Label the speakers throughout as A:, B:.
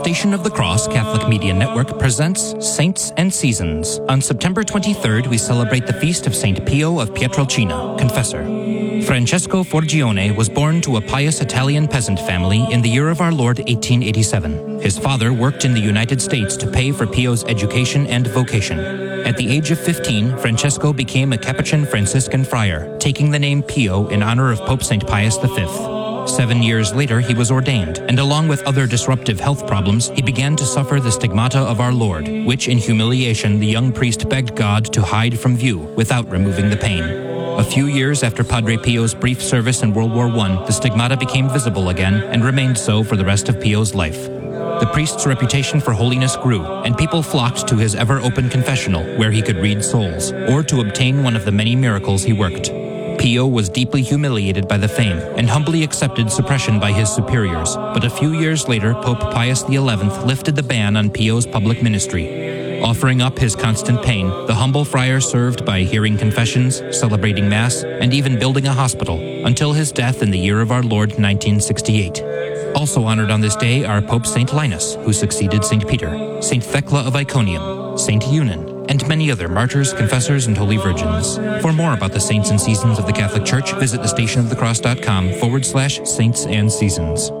A: Station of the Cross Catholic Media Network presents Saints and Seasons. On September 23rd, we celebrate the feast of Saint Pio of Pietrelcina, Confessor. Francesco Forgione was born to a pious Italian peasant family in the year of our Lord 1887. His father worked in the United States to pay for Pio's education and vocation. At the age of 15, Francesco became a Capuchin Franciscan friar, taking the name Pio in honor of Pope St. Pius V. 7 years later, he was ordained, and along with other disruptive health problems, he began to suffer the stigmata of our Lord, which in humiliation the young priest begged God to hide from view without removing the pain. A few years after Padre Pio's brief service in World War I, the stigmata became visible again and remained so for the rest of Pio's life. The priest's reputation for holiness grew, and people flocked to his ever-open confessional, where he could read souls, or to obtain one of the many miracles he worked. Pio was deeply humiliated by the fame and humbly accepted suppression by his superiors, but a few years later, Pope Pius XI lifted the ban on Pio's public ministry. Offering up his constant pain, the humble friar served by hearing confessions, celebrating Mass, and even building a hospital, until his death in the year of our Lord 1968. Also honored on this day are Pope St. Linus, who succeeded St. Peter, St. Thecla of Iconium, St. Eunan, and many other martyrs, confessors, and holy virgins. For more about the saints and seasons of the Catholic Church, visit thestationofthecross.com/saints and seasons.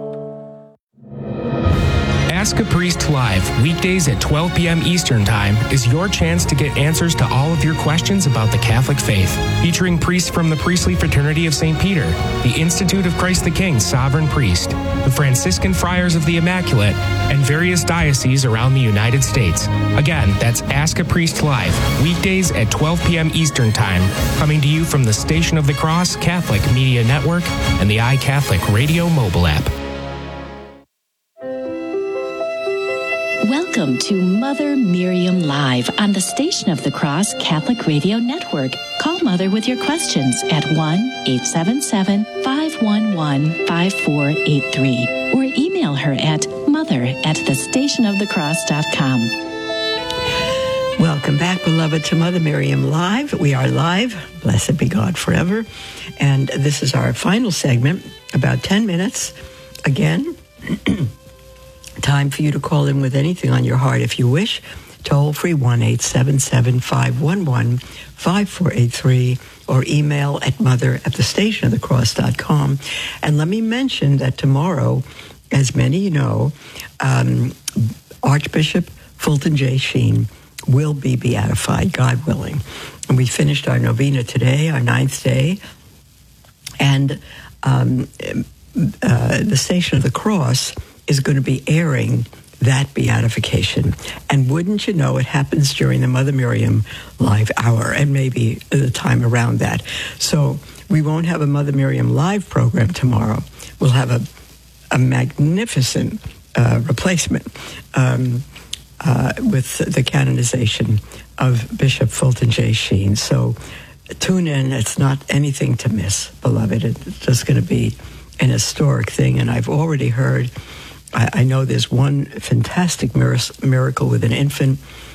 B: Ask a Priest Live, weekdays at 12 p.m. Eastern Time, is your chance to get answers to all of your questions about the Catholic faith. Featuring priests from the Priestly Fraternity of St. Peter, the Institute of Christ the King Sovereign Priest, the Franciscan Friars of the Immaculate, and various dioceses around the United States. Again, that's Ask a Priest Live, weekdays at 12 p.m. Eastern Time, coming to you from the Station of the Cross Catholic Media Network and the iCatholic Radio mobile app.
C: Welcome to Mother Miriam Live on the Station of the Cross Catholic Radio Network. Call Mother with your questions at 1-877-511-5483 or email her at mother@thestationofthecross.com.
D: Welcome back, beloved, to Mother Miriam Live. We are live. Blessed be God forever. And this is our final segment, about 10 minutes. Again, time for you to call in with anything on your heart if you wish. Toll free 1-877-511-5483 or email at mother@thestationofthecross.com. And let me mention that tomorrow, as many know, Archbishop Fulton J. Sheen will be beatified, God willing. And we finished our novena today, our 9th day. And the Station of the Cross is going to be airing that beatification. And wouldn't you know, it happens during the Mother Miriam Live Hour and maybe the time around that. So we won't have a Mother Miriam Live program tomorrow. We'll have a magnificent replacement with the canonization of Bishop Fulton J. Sheen. So tune in. It's not anything to miss, beloved. It's just going to be an historic thing. And I've already heard, I know there's one fantastic miracle with an infant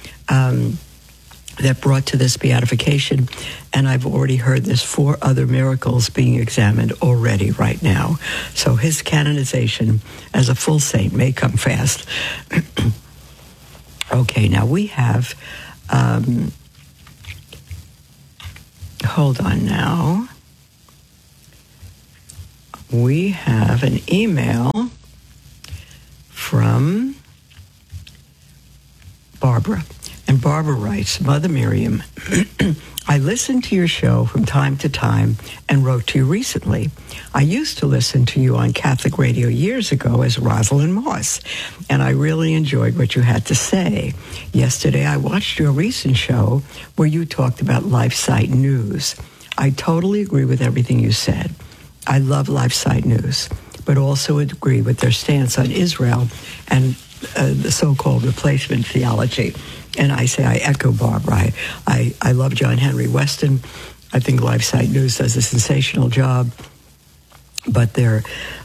D: that brought to this beatification, and I've already heard there's 4 other miracles being examined already right now. So his canonization as a full saint may come fast. Okay, now we have, hold on now. We have an email from Barbara. And Barbara writes, Mother Miriam, I listen to your show from time to time and wrote to you recently. I used to listen to you on Catholic radio years ago as Rosalind Moss, and I really enjoyed what you had to say. Yesterday, I watched your recent show where you talked about LifeSite News. I totally agree with everything you said. I love LifeSite News, but also agree with their stance on Israel and the so-called replacement theology. And I say I echo Barbara. I love John Henry Weston. I think LifeSite News does a sensational job, but their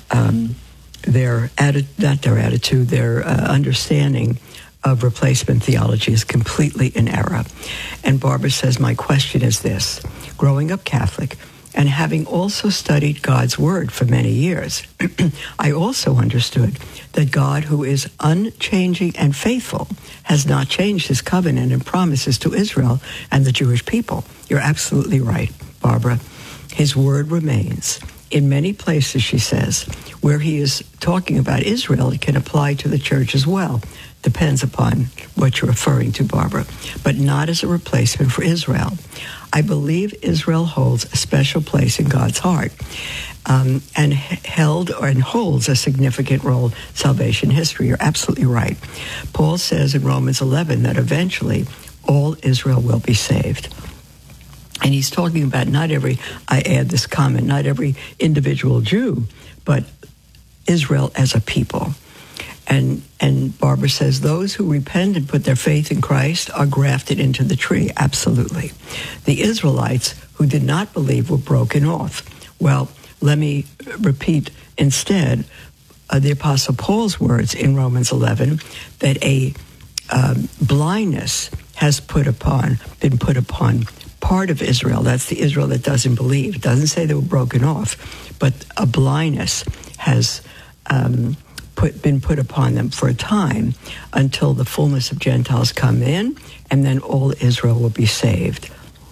D: understanding of replacement theology is completely in error. And Barbara says, my question is this. Growing up Catholic, And having also studied God's word for many years, I also understood that God, who is unchanging and faithful, has not changed his covenant and promises to Israel and the Jewish people. You're absolutely right, Barbara. His word remains. In many places, she says, where he is talking about Israel, it can apply to the church as well. Depends upon what you're referring to, Barbara, but not as a replacement for Israel. I believe Israel holds a special place in God's heart and holds a significant role in salvation history. You're absolutely right. Paul says in Romans 11 that eventually all Israel will be saved. And he's talking about I add this comment, not every individual Jew, but Israel as a people. And Barbara says those who repent and put their faith in Christ are grafted into the tree. Absolutely. The Israelites who did not believe were broken off. Well, let me repeat instead the Apostle Paul's words in Romans 11 that a blindness has been put upon part of Israel. That's the Israel that doesn't believe. It doesn't say they were broken off, but a blindness has been put upon them for a time until the fullness of Gentiles come in, and then all Israel will be saved.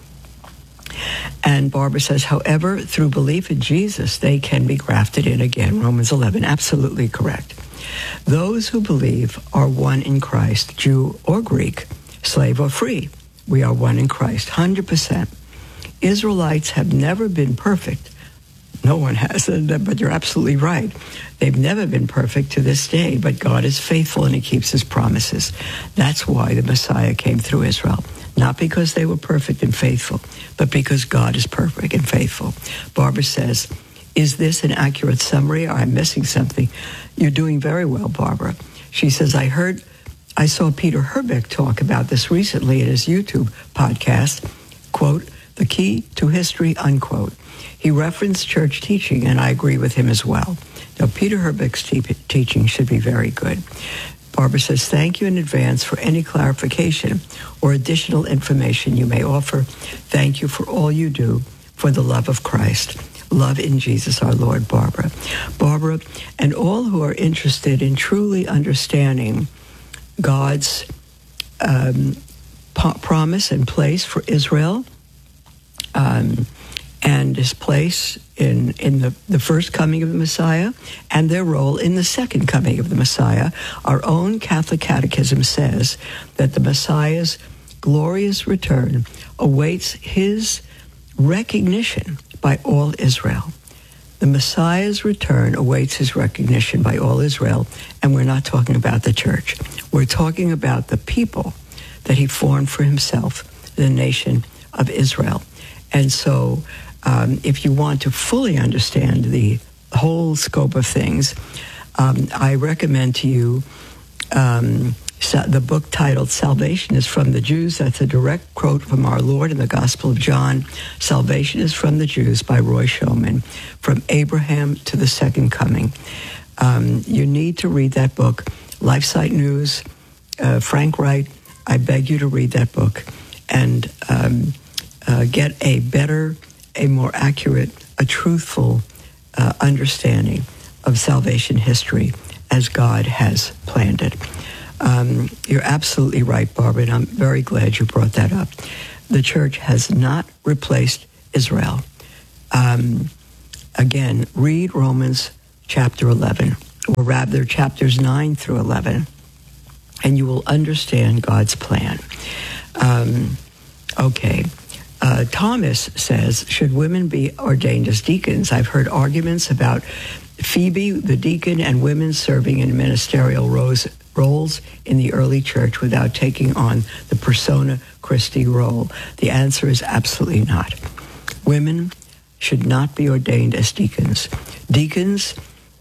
D: And Barbara says, however, through belief in Jesus, they can be grafted in again. Romans 11, absolutely correct. Those who believe are one in Christ, Jew or Greek, slave or free. We are one in Christ, 100%. Israelites have never been perfect. No one has, but you're absolutely right. They've never been perfect to this day, but God is faithful and he keeps his promises. That's why the Messiah came through Israel. Not because they were perfect and faithful, but because God is perfect and faithful. Barbara says, is this an accurate summary or I'm missing something? You're doing very well, Barbara. She says, I saw Peter Herbeck talk about this recently in his YouTube podcast, quote, the key to history, unquote. He referenced church teaching, and I agree with him as well. Now, Peter Herbeck's teaching should be very good. Barbara says, thank you in advance for any clarification or additional information you may offer. Thank you for all you do for the love of Christ. Love in Jesus our Lord, Barbara. Barbara, and all who are interested in truly understanding God's promise and place for Israel, and his place in the first coming of the Messiah and their role in the second coming of the Messiah. Our own Catholic Catechism says that the Messiah's glorious return awaits his recognition by all Israel. The Messiah's return awaits his recognition by all Israel, and we're not talking about the church. We're talking about the people that he formed for himself, the nation of Israel. And so if you want to fully understand the whole scope of things, I recommend to you the book titled Salvation is from the Jews. That's a direct quote from our Lord in the Gospel of John. Salvation is from the Jews by Roy Schoeman, From Abraham to the Second Coming. You need to read that book. LifeSite News, Frank Wright, I beg you to read that book and get a better, a more accurate, a truthful understanding of salvation history as God has planned it. You're absolutely right, Barbara, and I'm very glad you brought that up. The church has not replaced Israel. Again, read Romans chapter 11, or rather chapters 9 through 11, and you will understand God's plan. Thomas says, should women be ordained as deacons? I've heard arguments about Phoebe, the deacon, and women serving in ministerial roles in the early church without taking on the persona Christi role. The answer is absolutely not. Women should not be ordained as deacons. Deacons,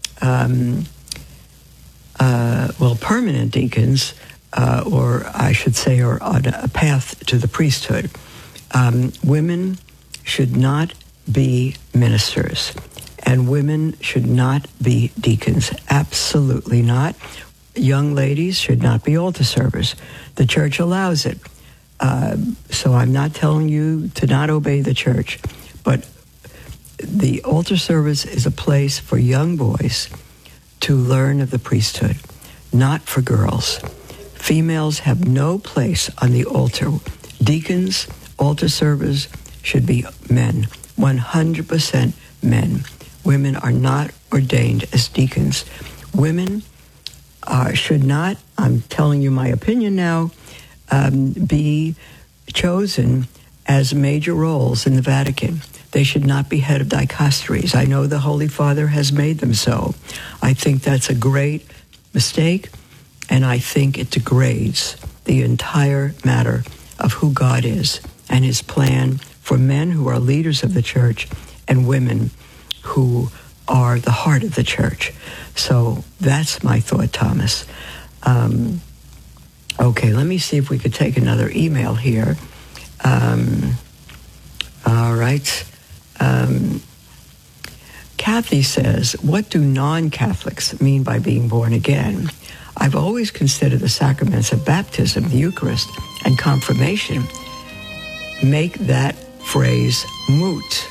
D: permanent deacons, or I should say, are on a path to the priesthood. Women should not be ministers, and women should not be deacons. Absolutely not. Young ladies should not be altar servers. The church allows it. So I'm not telling you to not obey the church, but the altar service is a place for young boys to learn of the priesthood, not for girls. Females have no place on the altar. Deacons, altar servers should be men, 100% men. Women are not ordained as deacons. Women should not, I'm telling you my opinion now, be chosen as major roles in the Vatican. They should not be head of dicasteries. I know the Holy Father has made them so. I think that's a great mistake, and I think it degrades the entire matter of who God is and his plan for men who are leaders of the church and women who are the heart of the church. So that's my thought, Thomas. Okay, let me see if we could take another email here. All right. Kathy says, what do non-Catholics mean by being born again? I've always considered the sacraments of baptism, the Eucharist, and confirmation make that phrase moot.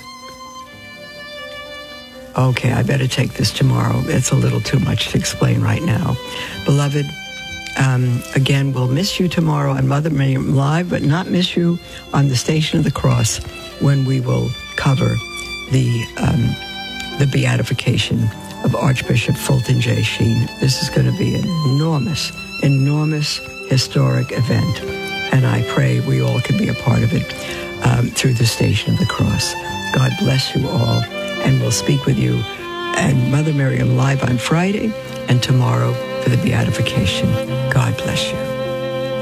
D: Okay, I better take this tomorrow. It's a little too much to explain right now. Beloved, again, we'll miss you tomorrow on Mother Miriam Live, but not miss you on the Station of the Cross when we will cover the beatification of Archbishop Fulton J. Sheen. This is going to be an enormous, enormous historic event, and I pray we all can be a part of it through the Station of the Cross. God bless you all, and we'll speak with you and Mother Miriam Live on Friday and tomorrow for the beatification. God bless you.